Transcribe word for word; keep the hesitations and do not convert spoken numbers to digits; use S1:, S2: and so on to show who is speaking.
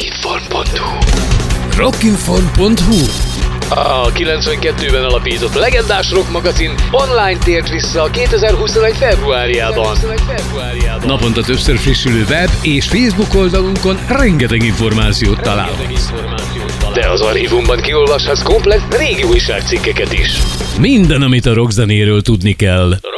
S1: rockinform pont hu.
S2: rockinform pont hu.
S1: A kilencvenkettőben alapított legendás rock magazin online tért vissza kétezer-huszonegy februárjában.
S2: Naponta többször frissülő web és Facebook oldalunkon rengeteg információt találhatsz.
S1: De az archívumban kiolvashatsz komplett régi újságcikkeket is.
S2: Minden, amit a rockzenéről tudni kell.